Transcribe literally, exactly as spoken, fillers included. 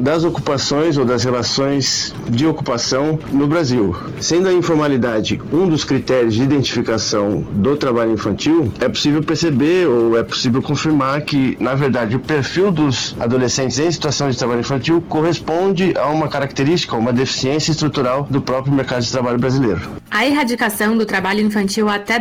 das ocupações ou das relações de ocupação no Brasil. Sendo a informalidade um dos critérios de identificação do trabalho infantil, é possível perceber ou é possível confirmar que, na verdade, o perfil dos adolescentes em situação de trabalho infantil corresponde a uma característica, uma deficiência estrutural do próprio mercado de trabalho brasileiro. A erradicação do trabalho infantil até